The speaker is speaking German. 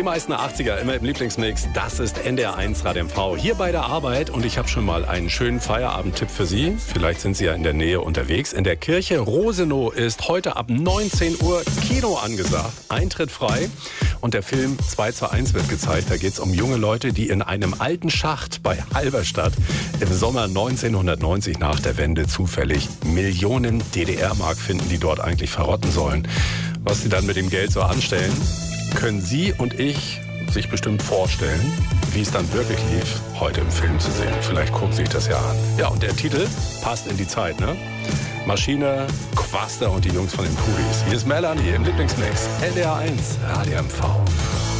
meisten 80er immer im Lieblingsmix. Das ist NDR1 Radio MV hier bei der Arbeit. Und ich habe schon mal einen schönen Feierabendtipp für Sie. Vielleicht sind Sie ja in der Nähe unterwegs. In der Kirche Rosenow ist heute ab 19 Uhr Kino angesagt. Eintritt frei. Und der Film 2:1 wird gezeigt. Da geht es um junge Leute, die in einem alten Schacht bei Halberstadt im Sommer 1990 nach der Wende zufällig Millionen DDR-Mark finden, die dort eigentlich verrotten sollen. Was sie dann mit dem Geld so anstellen, können Sie und ich sich bestimmt vorstellen, wie es dann wirklich lief, heute im Film zu sehen. Vielleicht gucken Sie sich das ja an. Ja, und der Titel passt in die Zeit, ne? Maschine, Quaster und die Jungs von den Puris. Hier ist Melanie im Lieblingsmix. NDR1, Radio MV.